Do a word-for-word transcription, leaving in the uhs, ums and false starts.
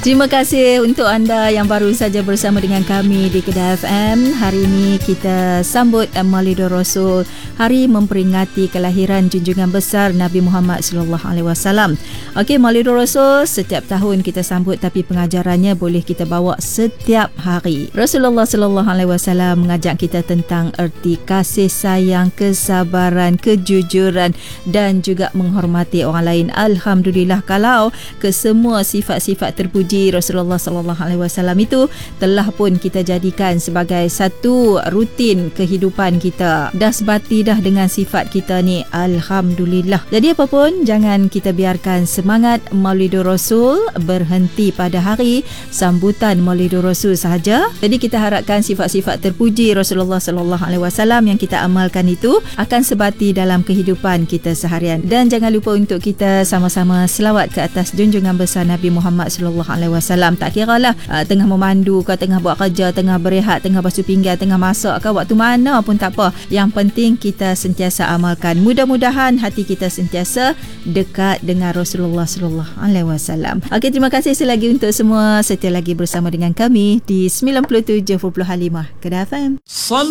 Terima kasih untuk anda yang baru saja bersama dengan kami di Kedah F M. Hari ini kita sambut Maulidur Rasul, hari memperingati kelahiran junjungan besar Nabi Muhammad sallallahu alaihi wasallam. Okey, Maulidur Rasul setiap tahun kita sambut, tapi pengajarannya boleh kita bawa setiap hari. Rasulullah sallallahu alaihi wasallam mengajak kita tentang erti kasih sayang, kesabaran, kejujuran dan juga menghormati orang lain. Alhamdulillah kalau kesemua sifat-sifat terpuji Rasulullah sallallahu alaihi wasallam itu telah pun kita jadikan sebagai satu rutin kehidupan kita. Dah sebati dah dengan sifat kita ni, alhamdulillah. Jadi apapun, jangan kita biarkan semangat Maulidur Rasul berhenti pada hari sambutan Maulidur Rasul sahaja. Jadi kita harapkan sifat-sifat terpuji Rasulullah sallallahu alaihi wasallam yang kita amalkan itu akan sebati dalam kehidupan kita seharian. Dan jangan lupa untuk kita sama-sama selawat ke atas junjungan besar Nabi Muhammad sallallahu alaihi wasallam. Tak kiralah uh, tengah memandu ke, tengah buat kerja, tengah berehat, tengah basuh pinggan, tengah masak ke, waktu mana pun tak apa. Yang penting kita sentiasa amalkan. Mudah-mudahan hati kita sentiasa dekat dengan Rasulullah sallallahu alaihi wasallam. Okey, terima kasih sekali lagi untuk semua setia lagi bersama dengan kami di sembilan puluh tujuh perpuluhan lima Kedah F M.